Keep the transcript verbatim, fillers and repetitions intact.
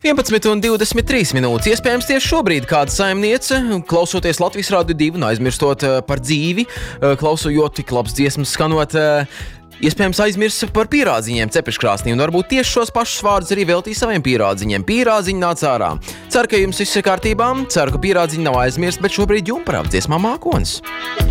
vienpadsmit un divdesmit trīs minūtes. Iespējams, tieši šobrīd kāda saimniece, klausoties Latvijas Rādio divi un aizmirstot par dzīvi, klausojot tik labs dziesmas skanot, iespējams aizmirst par pīrādziņiem cepeškrāsnī un varbūt tieši šos pašus vārdus arī veltīja saviem pīrādziņiem. Pīrādziņi nāca ārā. Ceru, ka jums viss ir kārtībā, ceru, ka pīrādziņi nav aizmirst, bet šobrīd jumparā dziesmā mākonis.